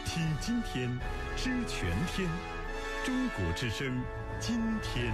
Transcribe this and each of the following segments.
听今天，知全天。中国之声，今天。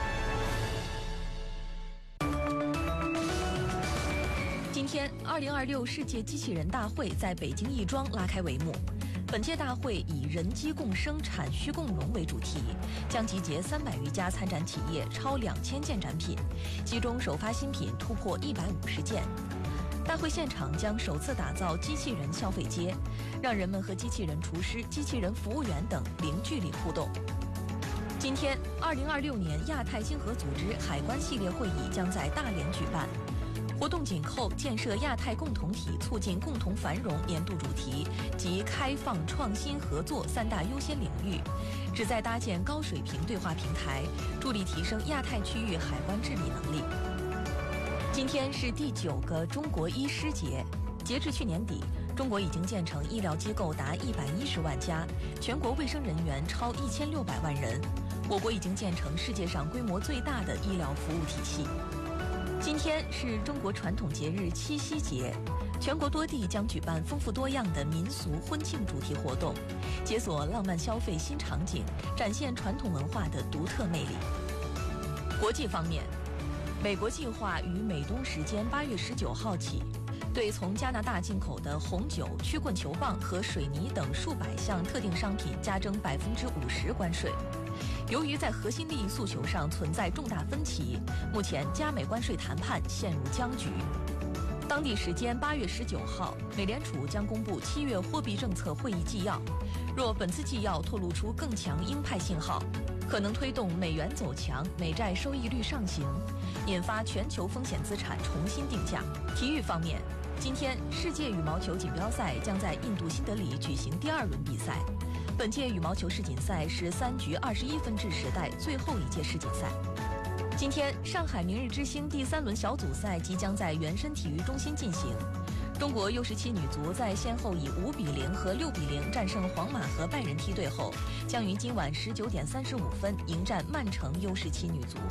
今天，2026世界机器人大会在北京亦庄拉开帷幕。本届大会以人机共生、产需共荣为主题，将集结300余家参展企业，超2000件展品，其中首发新品突破150件。大会现场将首次打造机器人消费街，让人们和机器人厨师、机器人服务员等零距离互动。今天，2026年亚太经合组织海关系列会议将在大连举办。活动紧扣建设亚太共同体、促进共同繁荣年度主题及开放创新合作3大优先领域，旨在搭建高水平对话平台，助力提升亚太区域海关治理能力。今天是第9个中国医师节，截至去年底，中国已经建成医疗机构达110万家，全国卫生人员超1600万人，我国已经建成世界上规模最大的医疗服务体系。今天是中国传统节日七夕节，全国多地将举办丰富多样的民俗婚庆主题活动，解锁浪漫消费新场景，展现传统文化的独特魅力。国际方面，美国计划于美东时间8月19号起，对从加拿大进口的红酒、曲棍球棒和水泥等数百项特定商品加征50%关税。由于在核心利益诉求上存在重大分歧，目前加美关税谈判陷入僵局。当地时间8月19号，美联储将公布7月货币政策会议纪要。若本次纪要透露出更强鹰派信号，可能推动美元走强，美债收益率上行，引发全球风险资产重新定价。体育方面，今天世界羽毛球锦标赛将在印度新德里举行第2轮比赛。本届羽毛球世锦赛是3局21分制时代最后一届世锦赛。今天，上海明日之星第3轮小组赛即将在原深体育中心进行。中国 U17 女足在先后以5-0和6-0战胜皇马和拜仁梯队后，将于今晚19点35分迎战曼城 U17 女足。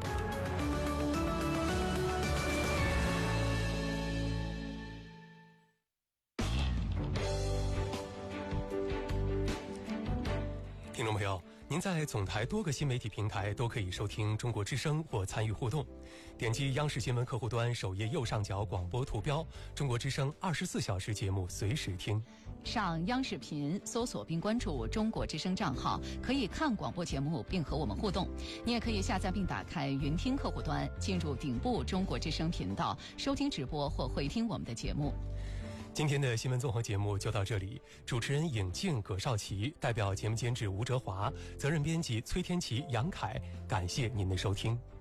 听众朋友，您在总台多个新媒体平台都可以收听中国之声或参与互动。点击央视新闻客户端首页右上角广播图标，中国之声24小时节目随时听。 上央视频搜索并关注中国之声账号，可以看广播节目并和我们互动。你也可以下载并打开云听客户端，进入顶部中国之声频道，收听直播或回听我们的节目。 今天的新闻综合节目就到这里，主持人尹静、葛少奇，代表节目监制吴哲华，责任编辑崔天琪、杨凯，感谢您的收听。